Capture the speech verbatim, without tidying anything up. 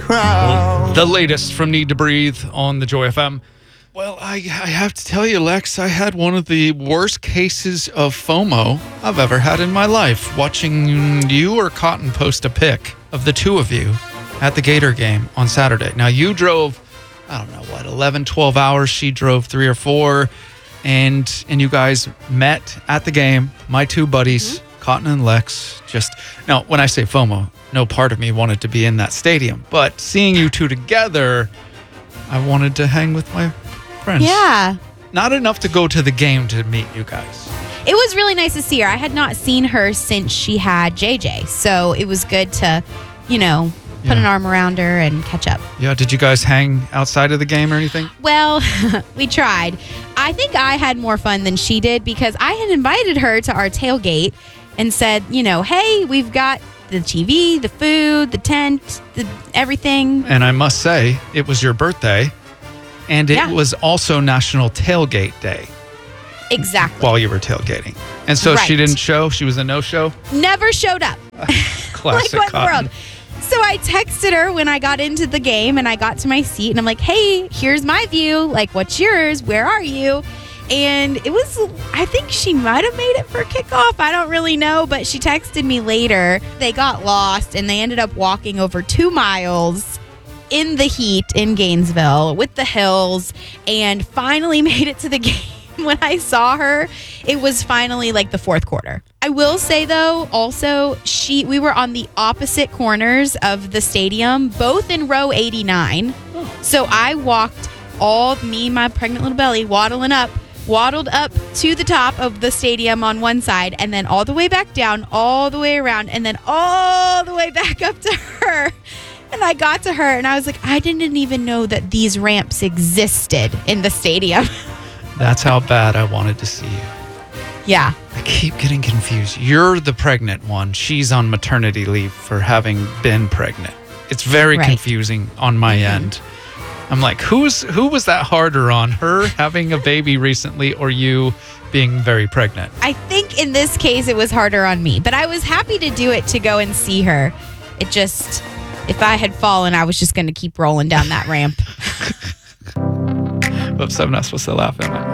crowd. The latest from Need to Breathe on the Joy F M. Well, I, I have to tell you, Lex, I had one of the worst cases of FOMO I've ever had in my life, watching you or Cotton post a pic of the two of you at the Gator game on Saturday. Now, you drove, I don't know, what, eleven, twelve hours. She drove three or four, and and you guys met at the game, my two buddies, mm-hmm. Cotton and Lex. Just, now, when I say FOMO, no part of me wanted to be in that stadium, but seeing you two together, I wanted to hang with my friends. Yeah. Not enough to go to the game to meet you guys. It was really nice to see her. I had not seen her since she had J J, so it was good to, you know, put yeah. an arm around her and catch up. Yeah, did you guys hang outside of the game or anything? Well, we tried. I think I had more fun than she did because I had invited her to our tailgate and said, you know, hey, we've got the T V, the food, the tent, the everything. And I must say, it was your birthday, and it yeah. was also National Tailgate Day. Exactly. While you were tailgating. And so right. she didn't show? She was a no-show? Never showed up. Classic like what Cotton. World. So I texted her when I got into the game and I got to my seat and I'm like, hey, here's my view. Like, what's yours? Where are you? And it was, I think she might have made it for kickoff. I don't really know, but she texted me later. They got lost and they ended up walking over two miles in the heat in Gainesville with the hills and finally made it to the game. When I saw her, it was finally like the fourth quarter. I will say though, also, she we were on the opposite corners of the stadium, both in row eighty-nine. Oh. So I walked all, me, my pregnant little belly, waddling up, waddled up to the top of the stadium on one side, and then all the way back down, all the way around, and then all the way back up to her. And I got to her and I was like, I didn't even know that these ramps existed in the stadium. That's how bad I wanted to see you. Yeah. I keep getting confused. You're the pregnant one. She's on maternity leave for having been pregnant. It's very right. confusing on my mm-hmm. end. I'm like, who's who was that harder on? Her having a baby recently or you being very pregnant? I think in this case it was harder on me, but I was happy to do it to go and see her. It just, if I had fallen, I was just going to keep rolling down that ramp. Oops, I'm not supposed to laugh at it.